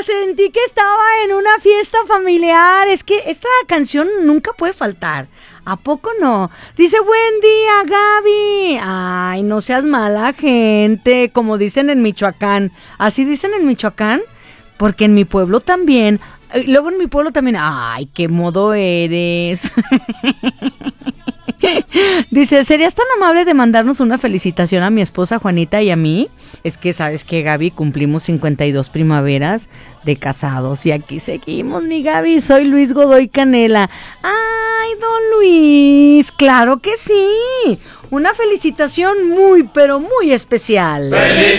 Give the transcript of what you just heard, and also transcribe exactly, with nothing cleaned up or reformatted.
sentí que estaba en una fiesta familiar. Es que esta canción nunca puede faltar. ¿A poco no? Dice, buen día, Gaby. Ay, no seas mala gente, como dicen en Michoacán. ¿Así dicen en Michoacán? Porque en mi pueblo también. Luego en mi pueblo también. Ay, qué modo eres. Dice, ¿serías tan amable de mandarnos una felicitación a mi esposa Juanita y a mí? Es que, ¿sabes qué, Gaby? Cumplimos cincuenta y dos primaveras de casados y aquí seguimos, mi Gaby. Soy Luis Godoy Canela. ¡Ay, don Luis! ¡Claro que sí! Una felicitación muy, pero muy especial. ¡Feliz